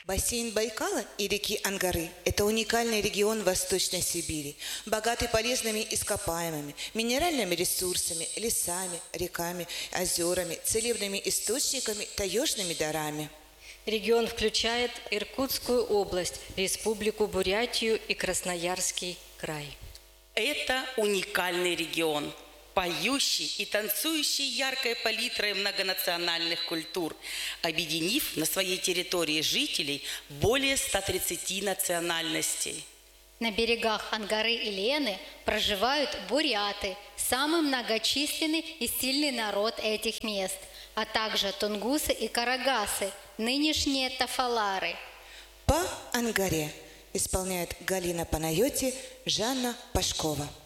Бассейн Байкала и реки Ангары – это уникальный регион Восточной Сибири, богатый полезными ископаемыми, минеральными ресурсами, лесами, реками, озерами, целебными источниками, таежными дарами. Регион включает Иркутскую область, Республику Бурятию и Красноярский край. Это уникальный регион, поющий и танцующий яркой палитрой многонациональных культур, объединив на своей территории жителей более 130 национальностей. На берегах Ангары и Лены проживают буряты, самый многочисленный и сильный народ этих мест, а также тунгусы и карагасы, нынешние тафалары. По Ангаре исполняет Галина Панайоти, Жанна Пашкова.